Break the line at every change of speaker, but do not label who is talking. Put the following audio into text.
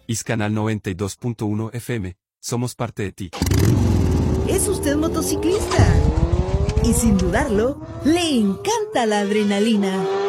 Canal 92.1 FM, somos parte de ti.
¿Es usted motociclista? Y sin dudarlo, le encanta la adrenalina.